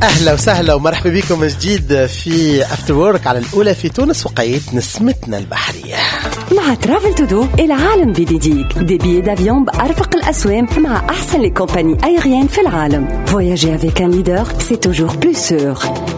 أهلا وسهلا ومرحبا بكم من جديد في أفتر وورك على الأولى في تونس وقيت نسمتنا البحرية مع ترافل تو دو. العالم بيديك دي بيي دافيون بأرفق الأسوام مع أحسن لي كومباني أيريان في العالم. فواياجي avec un leader c'est toujours plus sûr.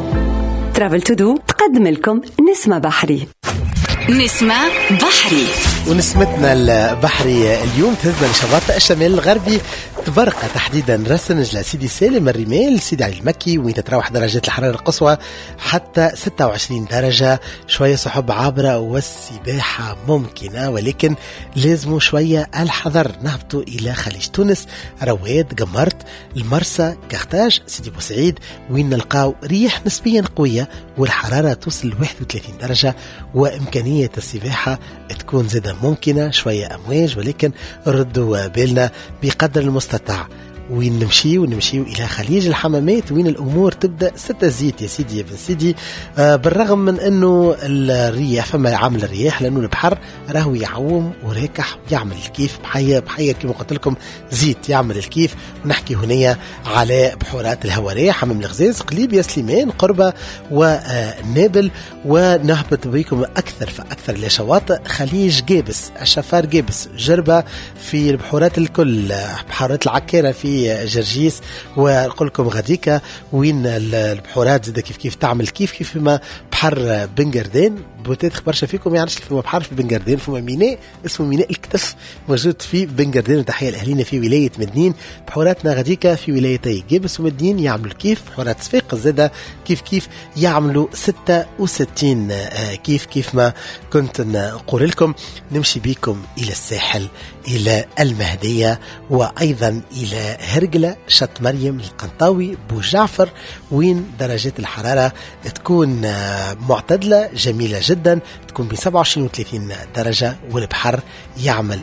ترافل تو دو تقدم لكم نسمة بحري. نسمة بحري ونسمتنا البحري اليوم تهزنا لشواطئ الشمال الغربي تبرقة تحديدا رسنج لسيدي سالم الرمال سيدي علي المكي وين تتراوح درجات الحرارة القصوى حتى 26 درجة. شوية سحب عابرة والسباحة ممكنة ولكن لازموا شوية الحذر. نهبطوا إلى خليج تونس رواد قمرت المرسى كختاج سيدي بوسعيد وين نلقاو ريح نسبيا قوية والحرارة توصل 31 درجة وإمكانية السباحة تكون زادة ممكنة. شوية أمواج ولكن ردوا بالنا بقدر المستطاع. وين نمشي إلى خليج الحمامات وين الأمور تبدأ 6 زيت يا سيدي يا بن سيدي. بالرغم من أنه الرياح فما عامل الرياح لأنه البحر راهو يعوم وراكح يعمل الكيف بحية كما قلت لكم زيت يعمل الكيف. ونحكي هنا على بحورات الهوارية حمام الغزاز قليب يا سليمان قربة ونابل. ونهبط بكم أكثر فأكثر لشواطئ خليج جابس الشفار جابس جربة في البحورات الكل بحورات العكارة في جرجيس ونقول لكم غاديكا وين البحورات زاد كيف تعمل كيف ما بحر بنجردين بوتيت برشا فيكم يعرفش فما بحر في بنجردين فما ميناء اسمه ميناء الكتف موجود في بنجردين. تحية لأهلنا في ولاية مدنين. بحوراتنا غاديكا في ولايتي جابس ومدنين يعملوا كيف. بحورات صفاق زادة كيف يعملوا 66 كيف ما كنت نقول لكم. نمشي بكم إلى الساحل إلى المهدية وأيضا إلى هرقلة شط مريم القنطاوي بو جعفر وين درجات الحرارة تكون معتدلة جميلة جدا تكون بين 27 و 30 درجة والبحر يعمل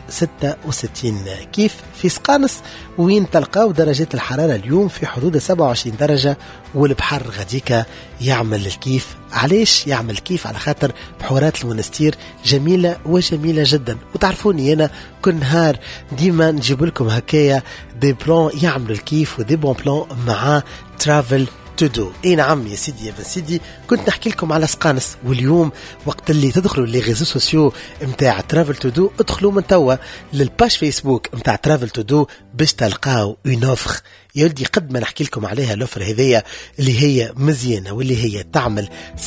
66 كيف. في سقانس وين تلقاو درجات الحرارة اليوم في حدود 27 درجة والبحر غاديكا يعمل الكيف. علاش يعمل كيف؟ على خاطر بحورات المنستير جميلة وجميلة جدا. وتعرفوني أنا كل نهار ديما نجيب لكم هكايا دي بلان يعملوا الكيف ودي بون بلان مع ترافل تو دو. اي نعم يا سيدي يا بن سيدي كنت نحكي لكم على سقانس. واليوم وقت اللي تدخلوا لي ريزو سوسيو متاع ترافل تو دو ادخلوا من توا للباج فيسبوك متاع ترافل تو دو باش تلقاو اون اوفر يا ولدي. قد ما نحكي لكم عليها الاوفر هذيا اللي هي مزيانه واللي هي تعمل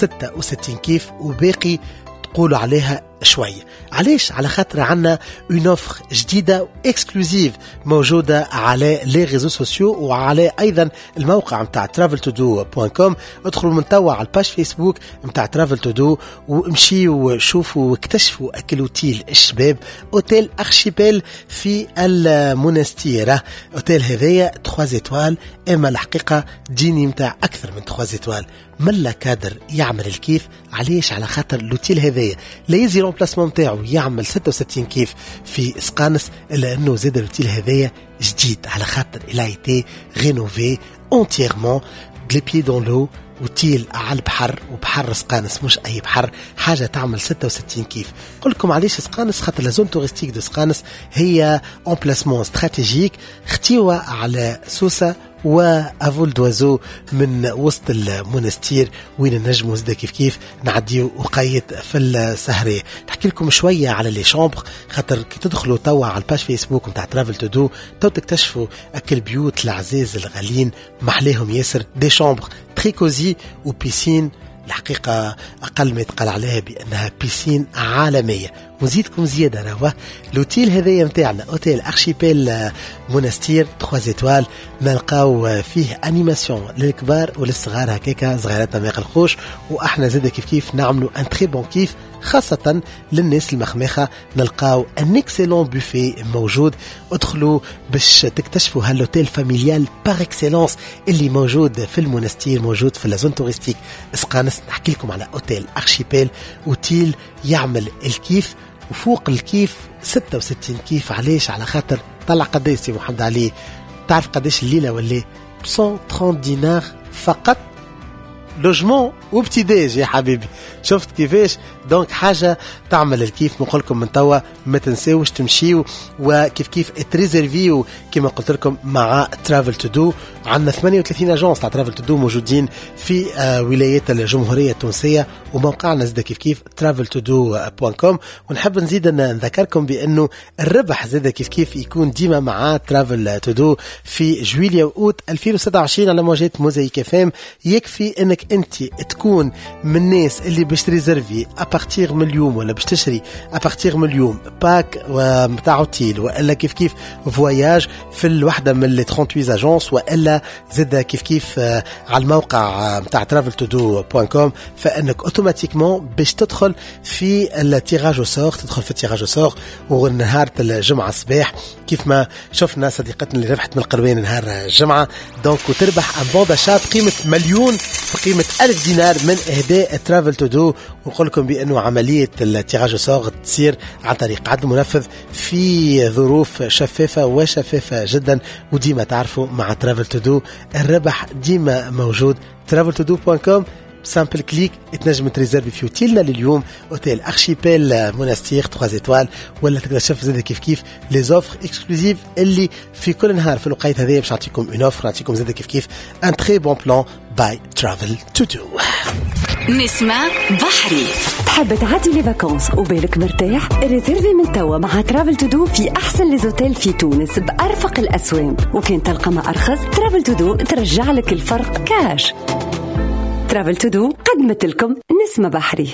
66 كيف وباقي تقولوا عليها شوية. علاش؟ على خاطر عنا اون اوفر جديدة اكسكلوزيف موجودة على لي ريزو سوسيو وعلى ايضا الموقع متاع traveltodo.com. ادخلوا من توا على الباج فيسبوك متاع travel to do وامشيوا وشوفوا واكتشفوا اكل اوتيل الشباب اوتيل ارشيبيل في المونستير. اوتيل هذايا 3 étoiles اما الحقيقة ديني متاع اكثر من 3 étoiles ملا كادر يعمل الكيف. علاش؟ على خاطر الاوتيل هذايا لا يزي رومبلاسمون تاعو يعمل 66 كيف في سقانس الا انه زاد الاوتيل هذايا جديد على خاطر الايتي رينوفي اونتيرمون بلي بي دون لو. اوتيل على البحر وبحر سقانس مش اي بحر حاجه تعمل 66 كيف. قل لكم علاش سقانس؟ خاطر لا زون توريستيك دو سقانس هي امبلاسمون استراتيجيك اختيوه على سوسه وافول دوازو من وسط المونستير وين نجموا زدا كيف نعديو وقيت في السهرية. نحكي لكم شوية على لي شامبر خاطر كي تدخلوا توا على الباج فيسبوك متاع ترافل تو دو تو تكتشفوا اكل بيوت العزاز الغالين محليهم ياسر دي شامبر تري كوزي وبيسين. الحقيقة أقل ما يتقال عليها بأنها بيسين عالمية. وزيدكم زيادة راهو الأوتيل هذايا متاعنا أوتيل أرشيبيل مونستير 3 étoiles نلقاو فيه أنيماسيون للكبار وللصغار هكاكا صغيراتنا ما يقلقوش. وإحنا زادا كيف نعملوا أن تري بون كيف خاصة للناس المخمخة. نلقاو أن اكسيلون بوفي موجود. ادخلوا باش تكتشفوا هالوتيل فاميليال بار اكسيلونس اللي موجود في المونستير موجود في لازون توريستيك سقانس. نحكي لكم على أوتيل أرشيبيل أوتيل يعمل الكيف وفوق الكيف 66 كيف. علاش؟ على خاطر طلع قداش سي محمد علي؟ تعرف قداش الليلة ولا 130 دينار فقط لوجمون وابتداج يا حبيبي. شفت كيفاش دونك حاجة تعمل الكيف. نقول لكم من توا ما تنساوش تمشيو وكيف كيف تريزيرفيو كما قلت لكم مع ترافل تو دو. عندنا 38 اجونس تاع ترافل تو دو موجودين في ولايات الجمهورية التونسية، وموقعنا زاد كيف كيف traveltodo.com. ونحب نزيد نذكركم بأنه الربح زاد كيف كيف يكون ديما مع ترافل تو دو في جويلية وأوت 2026 على موجات موزايك اف ام. يكفي انك انت تكون من الناس اللي باش تريزرفي ابارتيغ من اليوم، ولا باش تشري ابارتيغ من اليوم باك متاع اوتيل، ولا كيف كيف فواياج في الوحده من لي 38 اجونس، ولا زاد كيف كيف على الموقع متاع traveltodo.com، فانك اوتوماتيكمون باش تدخل في التيراج وسور، تدخل في التيراج وسور. ونهار الجمعه الصباح كيف ما شفنا صديقتنا اللي ربحت من القروين نهار الجمعه، دونك وتربح ان بون داشات قيمه مليون بقيمه 1000 دينار من اهداء ترافل تو دو. ونقول لكم بانه عمليه التيراج وسور تصير عن طريق عقد منفذ في ظروف شفافه وشفافه جدا، وديما تعرفوا مع ترافل تو دو الربح ديما موجود. traveltodo.com سامبل كليك تنجم تريزيرفي في اوتيلنا لليوم، اوتيل ارشيبيل مونستير 3 étoiles، ولا تقدر تشوف زاد كيف كيف لي زوفر اكسكلوزيف اللي في كل نهار في الوقت هذا باش نعطيكم اون اوفر، نعطيكم زاد كيف كيف ان تري بون بلان باي ترافل تو دو. نسمة بحري. تحب تعدي لي فاكونس وبالك مرتاح؟ ريزيرفي من توا مع ترافل تو دو في احسن لي زوتيل في تونس بارفق الاسواق، وكان تلقى ما ارخص ترافل تو دو ترجع لك الفرق كاش. ترافل تو دو قدمت لكم نسمة بحري.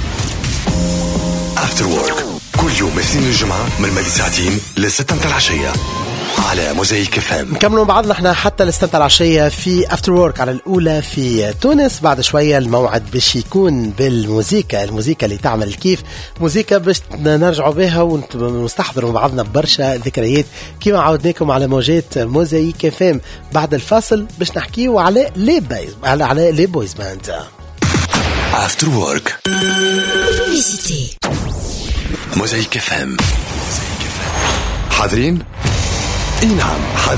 افتر وورك كل يوم اثنين الجمعة من مدى ساعتين ل6 متاع العشية على موزايك اف ام. نكملوا بعضنا احنا حتى ل6 متاع العشية في افتر وورك على الاولى في تونس. بعد شوية الموعد باش يكون بالموسيقى، الموسيقى اللي تعمل الكيف، موسيقى باش نرجعوا بها ونستحضروا بعضنا برشا ذكريات كما عودناكم على موجات موزايك اف ام. بعد الفاصل باش نحكيوا على لي بويز باند. افتر وورك موزايك اف ام. حاضرين؟ اي نعم.